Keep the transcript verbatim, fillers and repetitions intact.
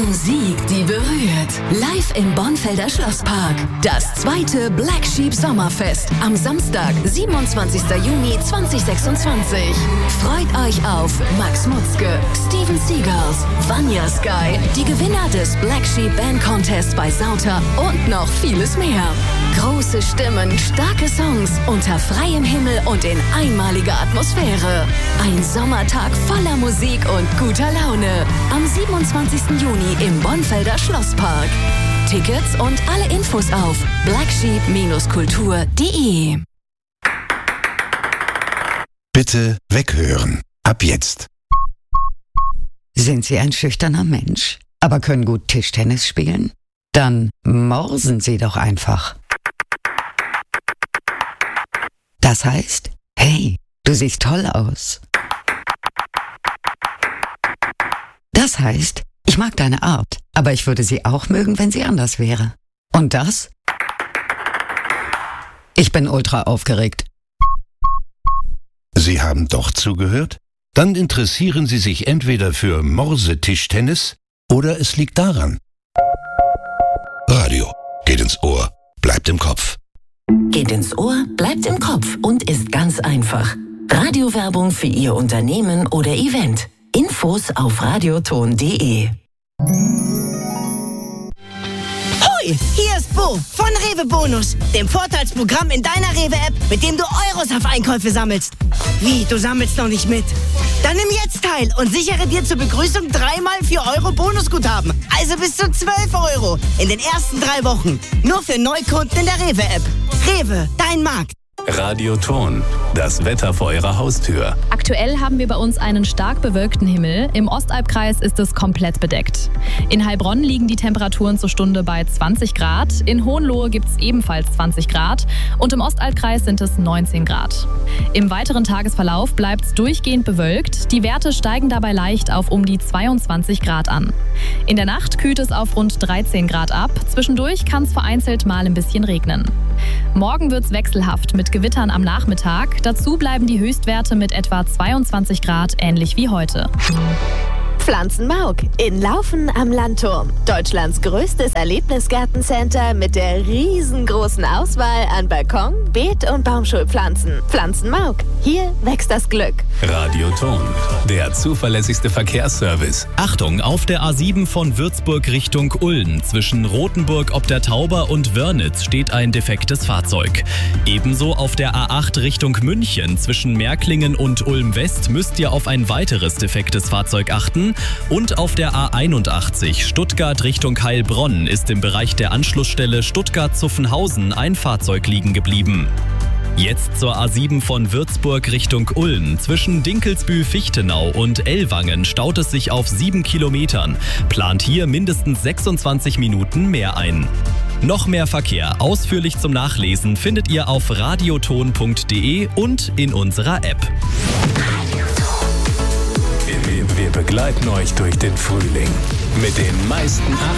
Musik, die berührt. Live im Bornfelder Schlosspark. Das zweite Black Sheep Sommerfest am Samstag, siebenundzwanzigsten Juni zweitausendsechsundzwanzig. Freut euch auf Max Mutzke, Steven Seagals, Vanya Sky, die Gewinner des Black Sheep Band Contest bei Sauter und noch vieles mehr. Große Stimmen, starke Songs, unter freiem Himmel und in einmaliger Atmosphäre. Ein Sommertag voller Musik und guter Laune. Am siebenundzwanzigsten Juni im Bornfelder Schlosspark. Tickets und alle Infos auf blacksheep Bindestrich kultur punkt de. Bitte weghören. Ab jetzt. Sind Sie ein schüchterner Mensch, aber können gut Tischtennis spielen? Dann morsen Sie doch einfach. Das heißt, hey, du siehst toll aus. Das heißt, ich mag deine Art, aber ich würde sie auch mögen, wenn sie anders wäre. Und das? Ich bin ultra aufgeregt. Sie haben doch zugehört? Dann interessieren Sie sich entweder für Morsetischtennis oder es liegt daran. Radio geht ins Ohr, bleibt im Kopf. Geht ins Ohr, bleibt im Kopf und ist ganz einfach. Radiowerbung für Ihr Unternehmen oder Event. Infos auf radioton punkt de. Hoi, hier ist Bo von Rewe Bonus, dem Vorteilsprogramm in deiner Rewe-App, mit dem du Euros auf Einkäufe sammelst. Wie, du sammelst noch nicht mit? Dann nimm jetzt teil und sichere dir zur Begrüßung dreimal vier Euro Bonusguthaben. Also bis zu zwölf Euro in den ersten drei Wochen. Nur für Neukunden in der Rewe-App. Rewe, dein Markt. Radioton, das Wetter vor Ihrer Haustür. Aktuell haben wir bei uns einen stark bewölkten Himmel. Im Ostalbkreis ist es komplett bedeckt. In Heilbronn liegen die Temperaturen zur Stunde bei zwanzig Grad. In Hohenlohe gibt es ebenfalls zwanzig Grad. Und im Ostalbkreis sind es neunzehn Grad. Im weiteren Tagesverlauf bleibt es durchgehend bewölkt. Die Werte steigen dabei leicht auf um die zweiundzwanzig Grad an. In der Nacht kühlt es auf rund dreizehn Grad ab. Zwischendurch kann es vereinzelt mal ein bisschen regnen. Morgen wird es wechselhaft mit Gewittern am Nachmittag. Dazu bleiben die Höchstwerte mit etwa zweiundzwanzig Grad ähnlich wie heute. Pflanzenmauk in Laufen am Landturm. Deutschlands größtes Erlebnisgartencenter mit der riesengroßen Auswahl an Balkon-, Beet- und Baumschulpflanzen. Pflanzenmauk, hier wächst das Glück. Radioton, der zuverlässigste Verkehrsservice. Achtung, auf der A sieben von Würzburg Richtung Ulm zwischen Rothenburg ob der Tauber und Wörnitz steht ein defektes Fahrzeug. Ebenso auf der A acht Richtung München zwischen Märklingen und Ulm West müsst ihr auf ein weiteres defektes Fahrzeug achten. Und auf der A einundachtzig Stuttgart Richtung Heilbronn ist im Bereich der Anschlussstelle Stuttgart-Zuffenhausen ein Fahrzeug liegen geblieben. Jetzt zur A sieben von Würzburg Richtung Ulm. Zwischen Dinkelsbühl-Fichtenau und Ellwangen staut es sich auf sieben Kilometern. Plant hier mindestens sechsundzwanzig Minuten mehr ein. Noch mehr Verkehr ausführlich zum Nachlesen findet ihr auf radioton punkt de und in unserer App. Wir begleiten euch durch den Frühling mit den meisten